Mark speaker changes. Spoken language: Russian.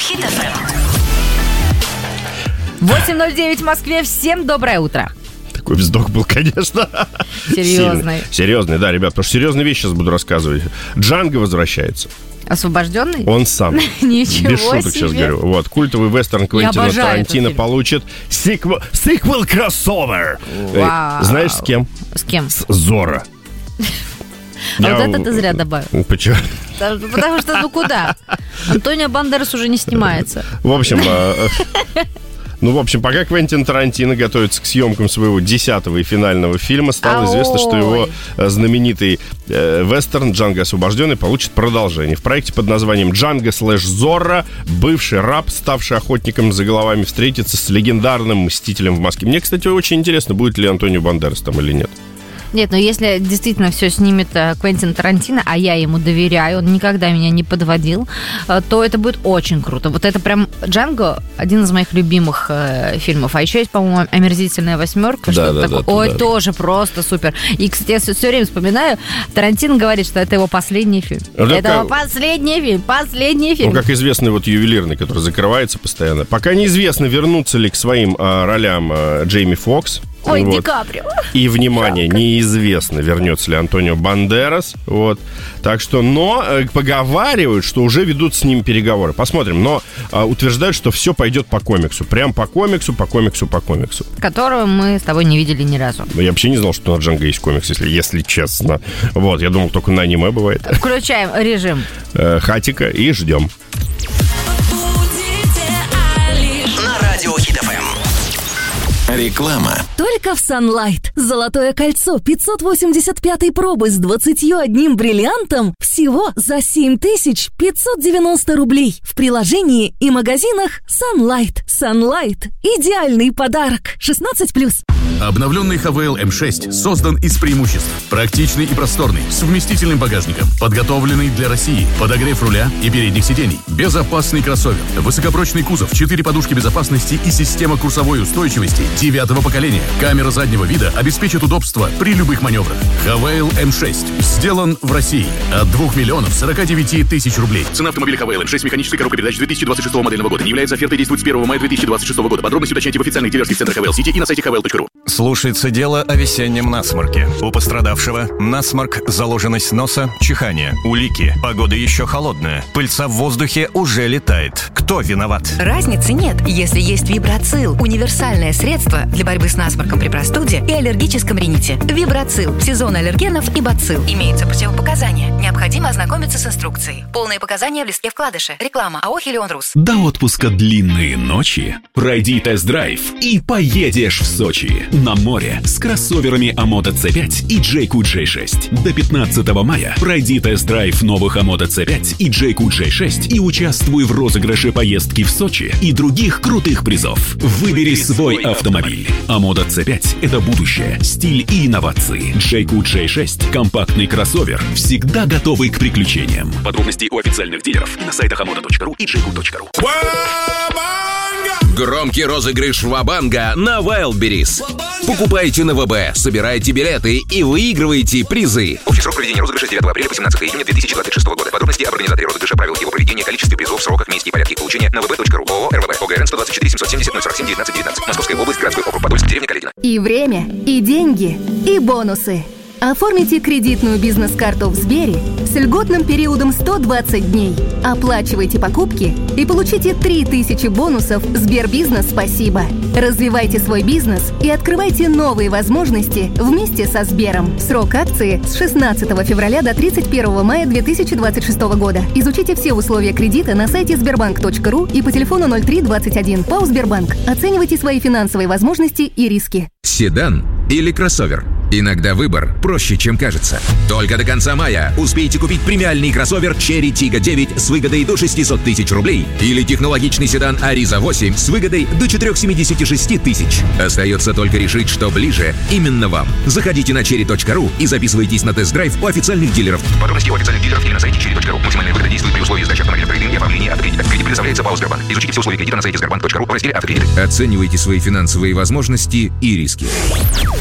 Speaker 1: Хит FM.
Speaker 2: 8:09 в Москве. Всем доброе утро.
Speaker 3: Такой вздох был, конечно.
Speaker 2: Серьезный.
Speaker 3: Серьезный, да, ребят, потому что серьезные вещи сейчас буду рассказывать. Джанго возвращается.
Speaker 2: Освобожденный?
Speaker 3: Он сам.
Speaker 2: Ничего
Speaker 3: Без шуток
Speaker 2: себе.
Speaker 3: сейчас говорю. Вот, культовый вестерн Квентина Тарантино получит сиквел-кроссовер. Знаешь, с кем?
Speaker 2: С кем?
Speaker 3: С Зорро.
Speaker 2: Вот это ты зря добавил.
Speaker 3: Почему?
Speaker 2: Потому что, куда? Антонио Бандерас уже не снимается.
Speaker 3: В общем, пока Квентин Тарантино готовится к съемкам своего 10-го и финального фильма, стало известно, что его знаменитый вестерн «Джанго освобожденный» получит продолжение. В проекте под названием «Джанго слэш Зорро» бывший раб, ставший охотником за головами, встретится с легендарным мстителем в маске. Мне, кстати, очень интересно, будет ли Антонио Бандерас там или нет.
Speaker 2: Нет, но если действительно все снимет Квентин Тарантино, а я ему доверяю, он никогда меня не подводил, то это будет очень круто. Вот это прям «Джанго» один из моих любимых фильмов. А еще есть, по-моему, «Омерзительная восьмерка». Тоже просто супер. И, кстати, я все время вспоминаю, Тарантино говорит, что это его последний фильм. Последний фильм.
Speaker 3: Ну, как известный вот ювелирный, который закрывается постоянно. Пока неизвестно, вернутся ли к своим ролям Джейми Фокс.
Speaker 2: Ой, Ди Каприо.
Speaker 3: И, внимание, неизвестно, вернется ли Антонио Бандерас. Вот. Так что, но поговаривают, что уже ведут с ним переговоры. Посмотрим. Но утверждают, что все пойдет по комиксу. Прям по комиксу.
Speaker 2: Которого мы с тобой не видели ни разу.
Speaker 3: Я вообще не знал, что на Джанго есть комикс, если честно. Вот, я думал, только на аниме бывает.
Speaker 2: Включаем режим
Speaker 3: хатика и ждем.
Speaker 1: На радио Хит FM.
Speaker 4: Реклама.
Speaker 5: Только в Sunlight. Золотое кольцо 585 пробы с 21 бриллиантом всего за 7590 рублей. В приложении и магазинах Sunlight. Sunlight. Идеальный подарок. 16+.
Speaker 6: Обновленный ХВЛ М6 создан из преимуществ. Практичный и просторный, с вместительным багажником, подготовленный для России, подогрев руля и передних сидений, безопасный кроссовер, высокопрочный кузов, 4 подушки безопасности и система курсовой устойчивости 9-го поколения. Камера заднего вида обеспечит удобство при любых маневрах. ХВЛ М6 сделан в России от 2 049 000 рублей. Цена автомобиля ХВЛ М6 механической коробкой передач 2026 модельного года не является офертой, действует с 1 мая 2026 года. Подробности уточняйте в официальных дилерских центрах ХВЛ Сити и на сайте hvl.ru.
Speaker 4: Слушается дело о весеннем насморке. У пострадавшего насморк, заложенность носа, чихание, улики. Погода еще холодная. Пыльца в воздухе уже летает. Кто виноват?
Speaker 7: Разницы нет, если есть Вибрацил. Универсальное средство для борьбы с насморком при простуде и аллергическом рините. Вибрацил. Сезон аллергенов и бацилл. Имеются противопоказания. Необходимо ознакомиться с инструкцией. Полные показания в листке вкладыша. Реклама АО «Хелион Рус».
Speaker 8: До отпуска длинные ночи. Пройди тест-драйв и поедешь в Сочи. На море с кроссоверами Амото C5 и JQ J6. До 15 мая пройди тест-драйв новых Амото C5 и JQ J6 и участвуй в розыгрыше поездки в Сочи и других крутых призов. Выбери свой автомобиль. Амото C5 – это будущее, стиль и инновации. JQ J6 – компактный кроссовер, всегда готовый к приключениям. Подробности у официальных дилеров и на сайтах amoto.ru и jq.ru.
Speaker 9: Громкий розыгрыш Ва-банга на Wildberries. Покупайте на ВБ, собирайте билеты и выигрывайте призы.
Speaker 10: Общий срок проведения розыгрыша с 9 апреля по 17 июня 2026 года. Подробности об организаторе розыгрыша, правилах его проведения, количестве призов, сроках, месте и порядке их получения на vb.ru. ООО РВБ. ОГРН 124 770 047 19 19. Московская область, городской округ Подольск, деревня Каледино.
Speaker 5: И время, и деньги, и бонусы. Оформите кредитную бизнес-карту в Сбере с льготным периодом 120 дней. Оплачивайте покупки и получите 3000 бонусов Сбербизнес «Спасибо». Развивайте свой бизнес и открывайте новые возможности вместе со Сбером. Срок акции с 16 февраля до 31 мая 2026 года. Изучите все условия кредита на сайте sberbank.ru и по телефону 0321. ПАО «Сбербанк». Оценивайте свои финансовые возможности и риски.
Speaker 9: Седан или кроссовер? Иногда выбор проще, чем кажется. Только до конца мая успейте купить премиальный кроссовер Cherry Tiggo 9 с выгодой до 600 000 рублей или технологичный седан Ariza 8 с выгодой до 476 000. Остается только решить, что ближе именно вам. Заходите на cherry.ru и записывайтесь на тест-драйв у официальных дилеров.
Speaker 10: Подробности у официальных дилеров или на сайте cherry.ru. Максимальная выгода действует при условии сдачи автомобиля в трейдинг и оформлении автокредита. Кредит предоставляется ПАО «Сбербанк». Изучите все условия кредита на сайте sberbank.ru в разделе «Автокредиты».
Speaker 9: Оценивайте свои финансовые возможности и риски.